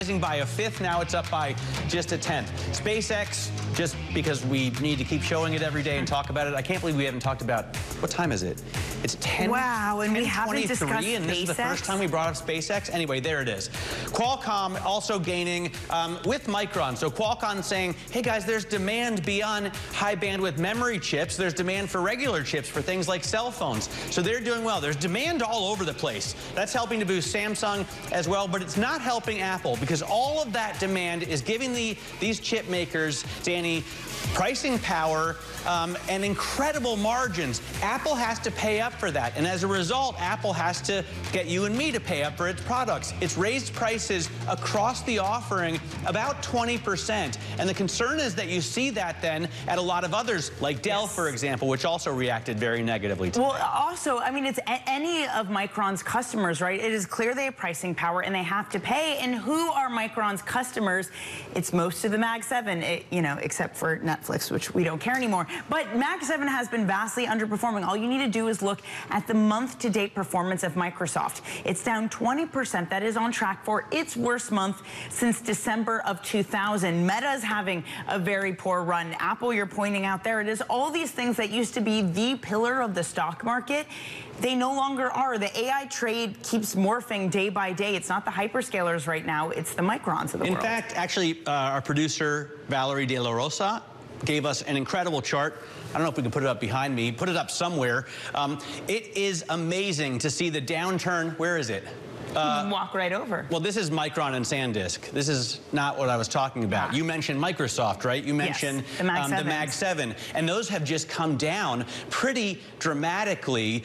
By a fifth, now it's up by just a tenth. SpaceX, just because we need to keep showing it every day and talk about it. I can't believe we haven't talked about, what time is it? It's 10. Wow, and we haven't discussed and this SpaceX? is the first time we brought up SpaceX. Anyway, there it is. Qualcomm also gaining with Micron. So Qualcomm saying, hey guys, there's demand beyond high bandwidth memory chips. There's demand for regular chips for things like cell phones. So they're doing well. There's demand all over the place. That's helping to boost Samsung as well, but it's not helping Apple because all of that demand is giving these chip makers, Danny, pricing power and incredible margins. Apple has to pay up for that, and as a result, Apple has to get you and me to pay up for its products. It's raised prices across the offering about 20%, and the concern is that you see that then at a lot of others, like Dell, for example, which also reacted very negatively today. Well, also, I mean, it's any of Micron's customers, right? It is clear they have pricing power and they have to pay, and who are Micron's customers? It's most of the Mag 7, you know, except for Netflix, which we don't care anymore. But Mag 7 has been vastly underperforming. All you need to do is look at the month-to-date performance of Microsoft. It's down 20%. That is on track for its worst month since December of 2000. Meta is having a very poor run. Apple, you're pointing out there, it is all these things that used to be the pillar of the stock market. They no longer are. The AI trade keeps morphing day by day. It's not the hyperscalers right now. It's the Microns of the world. In fact, actually, our producer, Valerie De La Rosa, gave us an incredible chart. I don't know if we can put it up behind me. Put it up somewhere. It is amazing to see the downturn. Where is it? Walk right over. Well, this is Micron and SanDisk. This is not what I was talking about. You mentioned Microsoft, right? You mentioned yes, the Mag 7. And those have just come down pretty dramatically.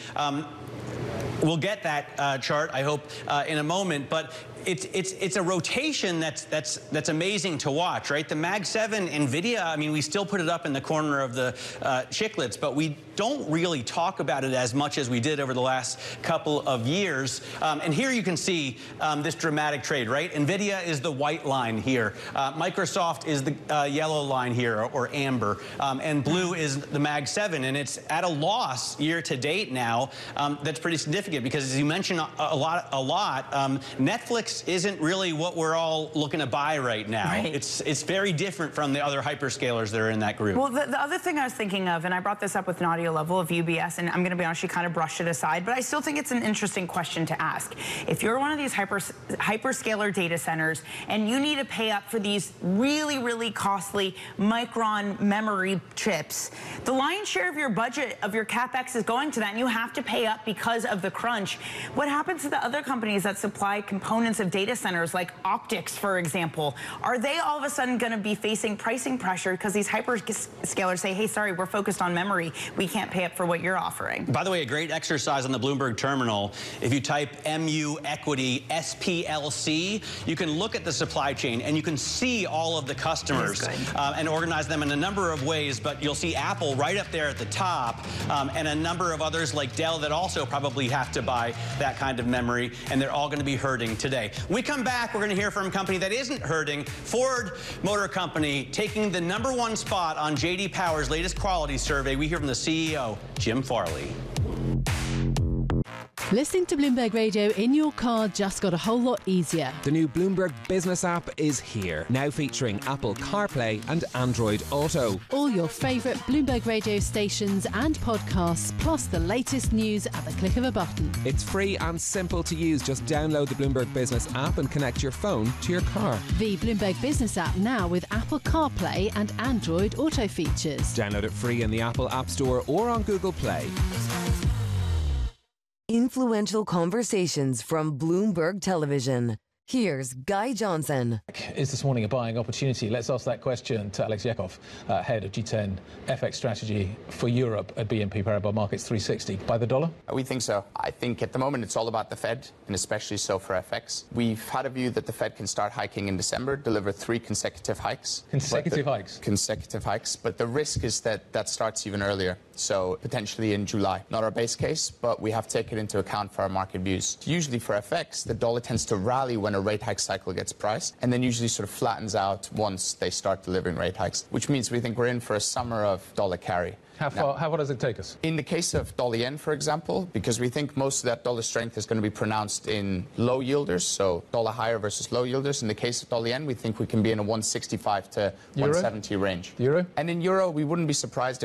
We'll get that chart, I hope, in a moment. But it's a rotation that's amazing to watch, right? The Mag 7 NVIDIA, I mean, we still put it up in the corner of the chiclets, but we don't really talk about it as much as we did over the last couple of years. And here you can see this dramatic trade, right? NVIDIA is the white line here. Microsoft is the yellow line here, or amber. And blue is the Mag 7. And it's at a loss year to date now. That's pretty significant because, as you mentioned a lot, Netflix isn't really what we're all looking to buy right now. Right. It's very different from the other hyperscalers that are in that group. Well, the other thing I was thinking of, and I brought this up with Nadia Level of UBS, and I'm going to be honest, she kind of brushed it aside, but I still think it's an interesting question to ask. If you're one of these hyperscaler data centers and you need to pay up for these really, really costly Micron memory chips, the lion's share of your budget, of your CapEx, is going to that, and you have to pay up because of the crunch. What happens to the other companies that supply components of data centers, like optics, for example? Are they all of a sudden going to be facing pricing pressure because these hyperscalers say, hey, sorry, we're focused on memory, we can't pay up for what you're offering? By the way, a great exercise on the Bloomberg terminal. If you type MU Equity SPLC, you can look at the supply chain and you can see all of the customers and organize them in a number of ways. But you'll see Apple right up there at the top, and a number of others like Dell that also probably have to buy that kind of memory, and they're all going to be hurting today. When we come back, we're going to hear from a company that isn't hurting. Ford Motor Company taking the #1 spot on J.D. Power's latest quality survey. We hear from the CEO, Jim Farley. Listening to Bloomberg Radio in your car just got a whole lot easier. The new Bloomberg Business app is here, now featuring Apple CarPlay and Android Auto. All your favourite Bloomberg Radio stations and podcasts, plus the latest news at the click of a button. It's free and simple to use. Just download the Bloomberg Business app and connect your phone to your car. The Bloomberg Business app now with Apple CarPlay and Android Auto features. Download it free in the Apple App Store or on Google Play. Influential conversations from Bloomberg Television. Here's Guy Johnson. Is this morning a buying opportunity? Let's ask that question to Alex Yakov, head of G10 FX strategy for Europe at BNP Paribas Markets 360. Buy the dollar? We think so. I think at the moment it's all about the Fed, and especially so for FX. We've had a view that the Fed can start hiking in December, deliver 3 consecutive hikes. Consecutive hikes? Consecutive hikes. But the risk is that that starts even earlier, so potentially in July. Not our base case, but we have to take it into account for our market views. Usually for FX, the dollar tends to rally when a rate hike cycle gets priced, and then usually sort of flattens out once they start delivering rate hikes, which means we think we're in for a summer of dollar carry. How far does it take us? In the case of dollar yen, for example, because we think most of that dollar strength is going to be pronounced in low yielders, so dollar higher versus low yielders. In the case of dollar yen, we think we can be in a 165 to 170 range. Euro? And in euro, we wouldn't be surprised